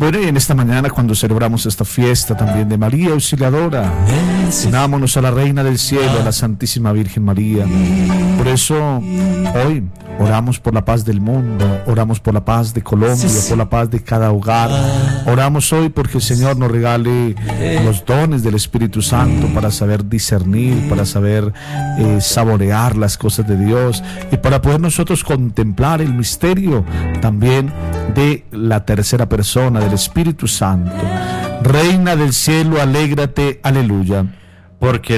Bueno, y en esta mañana, cuando celebramos esta fiesta también de María Auxiliadora, unámonos a la Reina del Cielo, a la Santísima Virgen María. Por eso, hoy oramos por la paz del mundo, oramos por la paz de Colombia, por la paz de cada hogar. Oramos hoy porque el Señor nos regale los dones del Espíritu Santo para saber discernir, para saber saborear las cosas de Dios y para poder nosotros contemplar el misterio también de la tercera persona del Espíritu Santo. Reina del cielo, alégrate, aleluya. Porque